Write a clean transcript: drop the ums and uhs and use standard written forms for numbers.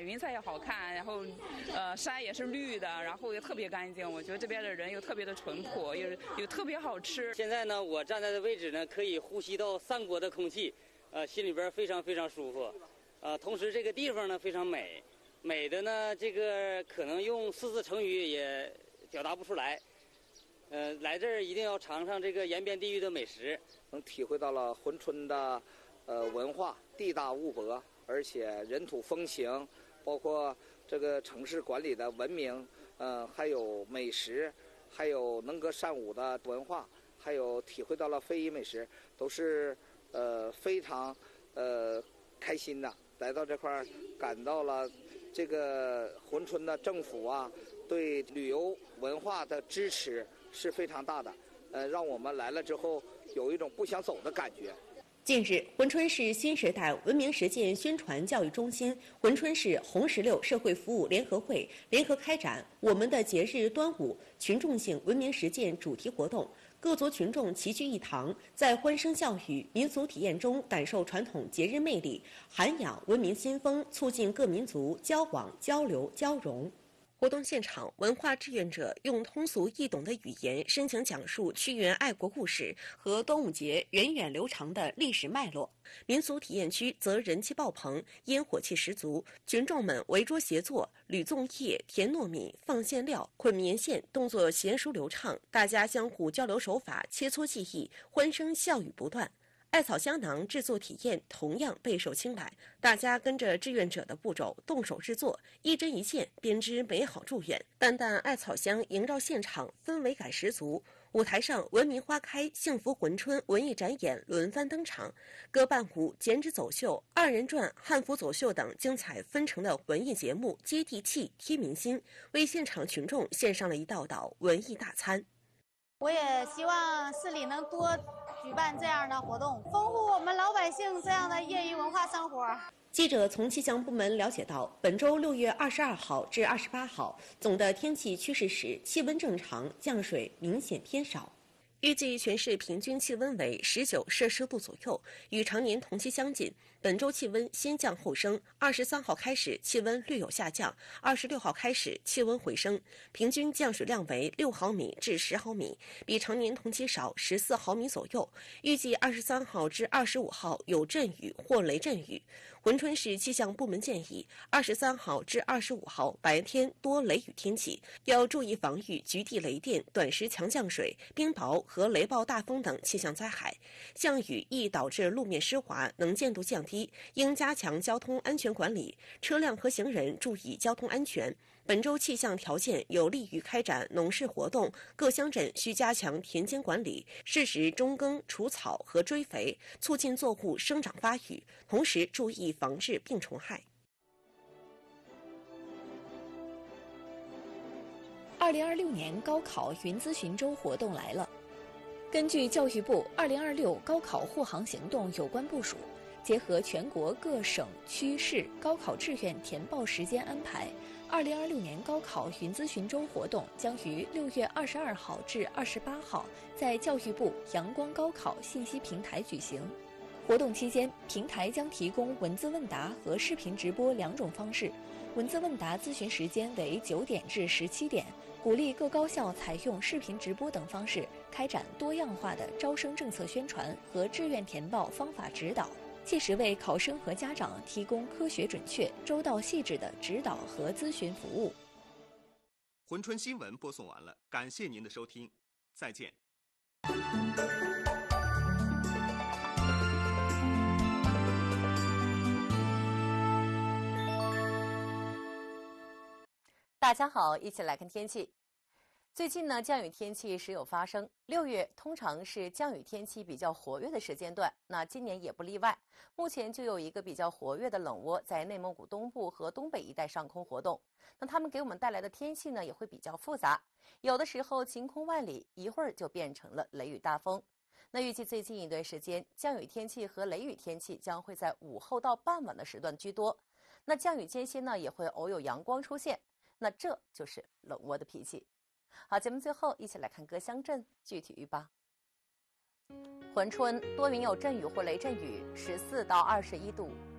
云彩也好看，然后山也是绿的，然后也特别干净。我觉得这边的人又特别的淳朴，又特别好吃。 现在呢，我站在的位置呢，可以呼吸到3国的空气，心里边非常非常舒服。同时这个地方呢非常美，美的呢这个可能用4字成语也表达不出来。来这儿一定要尝尝这个延边地域的美食， 能体会到了珲春的文化，地大物博，而且人土风情，包括这个城市管理的文明，还有美食，还有能歌善舞的文化，还有体会到了非遗美食，都是非常开心的。来到这块儿，感到了这个珲春的政府啊对旅游文化的支持是非常大的，让我们来了之后有一种不想走的感觉。 近日，珲春市新时代文明实践宣传教育中心、珲春市红石榴社会服务联合会联合开展“我们的节日端午”群众性文明实践主题活动。各族群众齐聚一堂，在欢声笑语、民俗体验中感受传统节日魅力，涵养文明新风，促进各民族交往、交流、交融。活动现场，文化志愿者用通俗易懂的语言深情讲述屈原爱国故事和端午节源远流长的历史脉络。民俗体验区则人气爆棚，烟火气十足，群众们围桌协作，捋粽叶、填糯米、放馅料、捆棉线，动作娴熟流畅，大家相互交流手法，切磋技艺，欢声笑语不断。艾草香囊制作体验同样备受青睐，大家跟着志愿者的步骤动手制作，一针一线编织美好祝愿。淡淡艾草香萦绕现场，氛围感十足。舞台上，文明花开、幸福珲春文艺展演轮番登场，歌伴舞、剪纸走秀、2人转、汉服走秀等精彩纷呈的文艺节目，接地气、贴民心，为现场群众献上了一道道文艺大餐。 我也希望市里能多举办这样的活动，丰富我们老百姓这样的业余文化生活。 记者从气象部门了解到，本周6月22号至28号，总的天气趋势是气温正常，降水明显偏少。预计全市平均气温为19摄氏度左右，与常年同期相近。本周气温先降后升，23号开始气温略有下降，26号开始气温回升，平均降水量为6毫米至10毫米，比常年同期少14毫米左右。预计23号至25号有阵雨或雷阵雨。珲春市气象部门建议，23号至25号白天多雷雨天气，要注意防御局地雷电、短时强降水、冰雹和雷暴大风等气象灾害。降雨易导致路面湿滑，能见度降低，应加强交通安全管理，车辆和行人注意交通安全。本周气象条件有利于开展农事活动，各乡镇需加强田间管理，适时中耕、除草和追肥，促进作物生长发育，同时注意防治病虫害。 2026年高考云咨询周活动来了。根据教育部2026高考护航行动有关部署，结合全国各省区市高考志愿填报时间安排，2026年高考云咨询周活动将于6月22号至28号在教育部阳光高考信息平台举行。活动期间，平台将提供文字问答和视频直播2种方式。文字问答咨询时间为9点至17点，鼓励各高校采用视频直播等方式，开展多样化的招生政策宣传和志愿填报方法指导，切实为考生和家长提供科学准确、周到细致的指导和咨询服务。 珲春新闻播送完了，感谢您的收听，再见。 大家好，一起来看天气。最近呢，降雨天气时有发生。6月通常是降雨天气比较活跃的时间段，那今年也不例外。目前就有一个比较活跃的冷涡在内蒙古东部和东北一带上空活动。那它们给我们带来的天气呢，也会比较复杂，有的时候晴空万里，一会儿就变成了雷雨大风。那预计最近一段时间，降雨天气和雷雨天气将会在午后到傍晚的时段居多。那降雨间隙呢，也会偶有阳光出现。那这就是冷涡的脾气。好，节目最后一起来看各乡镇具体预报。珲春多云有阵雨或雷阵雨，14到21度。